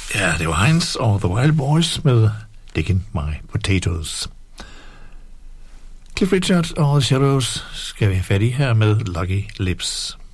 Ja, det var Heinz og The Wild Boys med Digging My Potatoes. Cliff Richard og The Shadows skal vi have fat i her med Lucky Lips.